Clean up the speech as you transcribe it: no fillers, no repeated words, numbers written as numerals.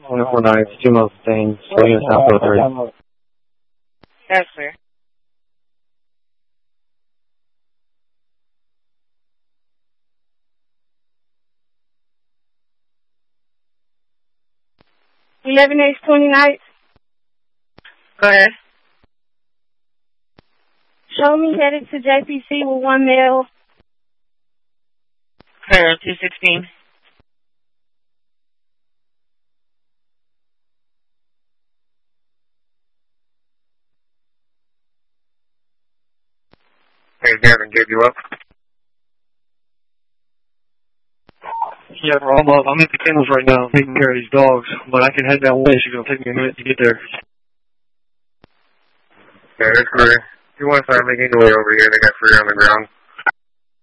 Only 4 nights, 2 months staying, so you South 03. That's fair. $11 days, 20 nights. Go ahead. Show me headed to JPC with 1 male. Clear 216. Hey, Gavin, gave you up? Yeah, bro, I'm at the kennels right now, taking care of these dogs, but I can head that way. It's going to take me a minute to get there. Yeah, that's great. If you want to start making your way over here, they got 3 on the ground.